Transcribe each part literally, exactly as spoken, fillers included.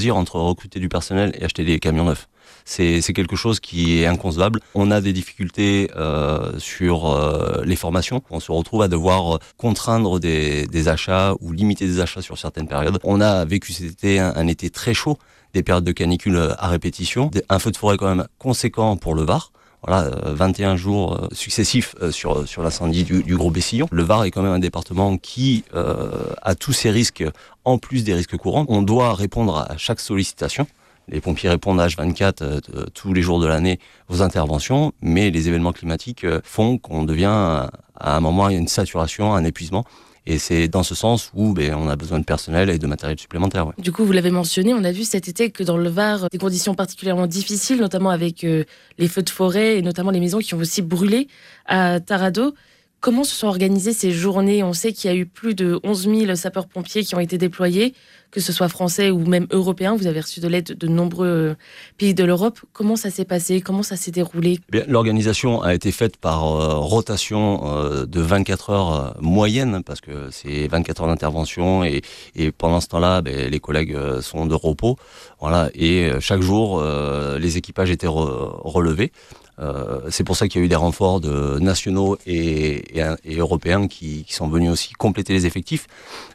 Dire entre recruter du personnel et acheter des camions neufs. C'est, c'est quelque chose qui est inconcevable. On a des difficultés euh, sur euh, les formations. On se retrouve à devoir contraindre des, des achats ou limiter des achats sur certaines périodes. On a vécu cet été un, un été très chaud, des périodes de canicule à répétition, un feu de forêt quand même conséquent pour le Var. Voilà, vingt et un jours successifs sur sur l'incendie du, du Gros Bessillon. Le Var est quand même un département qui euh, a tous ces risques, en plus des risques courants. On doit répondre à chaque sollicitation. Les pompiers répondent à H vingt-quatre euh, tous les jours de l'année aux interventions, mais les événements climatiques font qu'on devient à un moment une saturation, un épuisement. Et c'est dans ce sens où ben, on a besoin de personnel et de matériel supplémentaire. Ouais. Du coup, vous l'avez mentionné, on a vu cet été que dans le Var, des conditions particulièrement difficiles, notamment avec euh, les feux de forêt et notamment les maisons qui ont aussi brûlé à Taradot. Comment se sont organisées ces journées ? On sait qu'il y a eu plus de onze mille sapeurs-pompiers qui ont été déployés, que ce soit français ou même européens. Vous avez reçu de l'aide de nombreux pays de l'Europe. Comment ça s'est passé ? Comment ça s'est déroulé ? Bien, l'organisation a été faite par euh, rotation euh, de vingt-quatre heures euh, moyenne, parce que c'est vingt-quatre heures d'intervention et, et pendant ce temps-là, ben, les collègues euh, sont de repos. Voilà, et euh, chaque jour, euh, les équipages étaient re- relevés. Euh, c'est pour ça qu'il y a eu des renforts de nationaux et, et, et européens qui, qui sont venus aussi compléter les effectifs.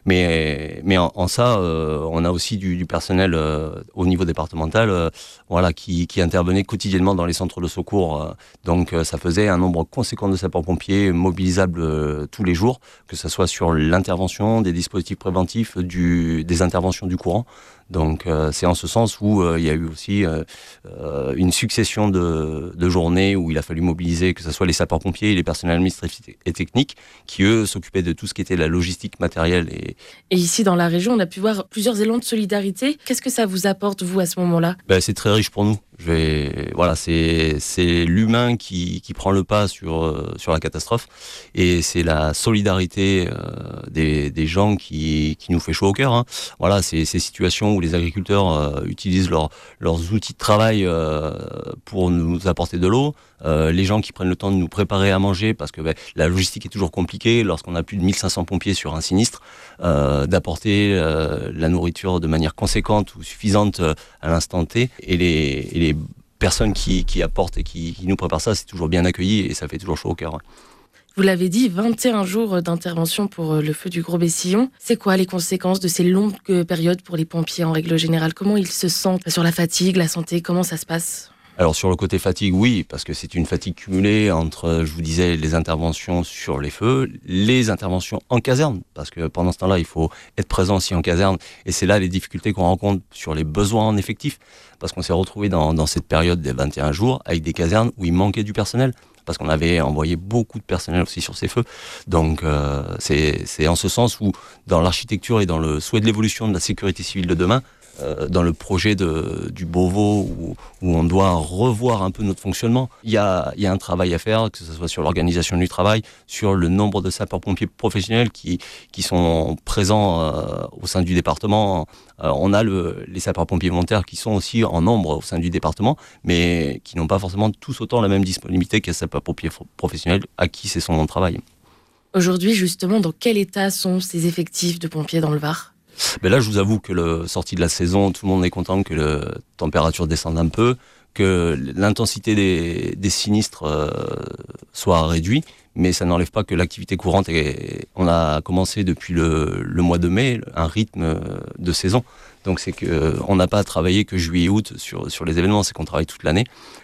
Mais, mais en, en ça, euh, on a aussi du, du personnel euh, au niveau départemental, euh, voilà, qui, qui intervenait quotidiennement dans les centres de secours. Euh, donc, euh, ça faisait un nombre conséquent de sapeurs-pompiers mobilisables euh, tous les jours, que ce soit sur l'intervention, des dispositifs préventifs, du, des interventions du courant. Donc euh, c'est en ce sens où euh, il y a eu aussi euh, euh, une succession de, de journées où il a fallu mobiliser que ce soit les sapeurs-pompiers et les personnels administratifs et techniques qui eux s'occupaient de tout ce qui était la logistique matérielle. Et, et ici dans la région, on a pu voir plusieurs élans de solidarité. Qu'est-ce que ça vous apporte vous à ce moment-là ? Ben, c'est très riche pour nous. Je vais, voilà, c'est c'est l'humain qui qui prend le pas sur euh, sur la catastrophe et c'est la solidarité euh, des des gens qui qui nous fait chaud au cœur. Hein. Voilà, c'est ces situations où les agriculteurs euh, utilisent leurs leurs outils de travail euh, pour nous apporter de l'eau. Euh, les gens qui prennent le temps de nous préparer à manger parce que ben, la logistique est toujours compliquée lorsqu'on a plus de mille cinq cents pompiers sur un sinistre, euh, d'apporter euh, la nourriture de manière conséquente ou suffisante euh, à l'instant T et les, et les personnes qui, qui apportent et qui, qui nous préparent ça, c'est toujours bien accueilli et ça fait toujours chaud au cœur. Ouais. Vous l'avez dit, vingt et un jours d'intervention pour le feu du Gros Bessillon. C'est quoi les conséquences de ces longues périodes pour les pompiers en règle générale ? Comment ils se sentent sur la fatigue, la santé ? Comment ça se passe ? Alors sur le côté fatigue, oui, parce que c'est une fatigue cumulée entre, je vous disais, les interventions sur les feux, les interventions en caserne, parce que pendant ce temps-là, il faut être présent aussi en caserne, et c'est là les difficultés qu'on rencontre sur les besoins en effectif, parce qu'on s'est retrouvé dans, dans cette période des vingt et un jours avec des casernes où il manquait du personnel, parce qu'on avait envoyé beaucoup de personnel aussi sur ces feux. Donc euh, c'est, c'est en ce sens où, dans l'architecture et dans le souhait de l'évolution de la sécurité civile de demain, Euh, dans le projet de, du Beauvau où, où on doit revoir un peu notre fonctionnement. Il y a, il y a un travail à faire, que ce soit sur l'organisation du travail, sur le nombre de sapeurs-pompiers professionnels qui, qui sont présents euh, au sein du département. Euh, on a le, les sapeurs-pompiers volontaires qui sont aussi en nombre au sein du département, mais qui n'ont pas forcément tous autant la même disponibilité qu'un sapeur-pompier professionnel à qui c'est son travail. Aujourd'hui, justement, dans quel état sont ces effectifs de pompiers dans le Var ? Ben là, je vous avoue que le sortie de la saison, tout le monde est content que la température descende un peu, que l'intensité des, des sinistres euh, soit réduite, mais ça n'enlève pas que l'activité courante est, on a commencé depuis le, le mois de mai un rythme de saison. Donc c'est que on n'a pas travaillé que juillet août sur sur les événements, c'est qu'on travaille toute l'année.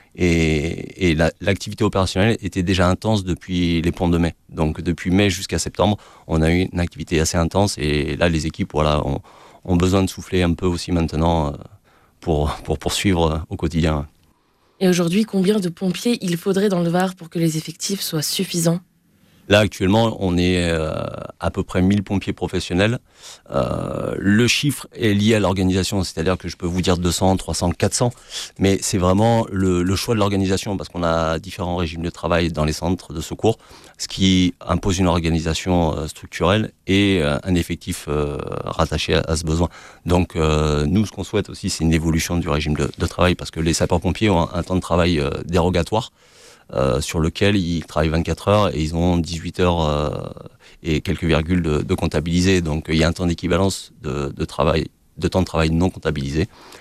Et, et la, l'activité opérationnelle était déjà intense depuis les ponts de mai. Donc depuis mai jusqu'à septembre, on a eu une activité assez intense et là les équipes voilà, ont, ont besoin de souffler un peu aussi maintenant pour, pour poursuivre au quotidien. Et aujourd'hui, combien de pompiers il faudrait dans le Var pour que les effectifs soient suffisants ? Là, actuellement, on est euh, à peu près mille pompiers professionnels. Euh, le chiffre est lié à l'organisation, c'est-à-dire que je peux vous dire deux cents, trois cents, quatre cents, mais c'est vraiment le, le choix de l'organisation, parce qu'on a différents régimes de travail dans les centres de secours, ce qui impose une organisation euh, structurelle et euh, un effectif euh, rattaché à, à ce besoin. Donc, euh, nous, ce qu'on souhaite aussi, c'est une évolution du régime de, de travail, parce que les sapeurs-pompiers ont un, un temps de travail euh, dérogatoire, Euh, sur lequel ils travaillent vingt-quatre heures et ils ont dix-huit heures euh, et quelques virgules de, de comptabilisés. Donc il y a un temps d'équivalence de, de travail, de temps de travail non comptabilisé.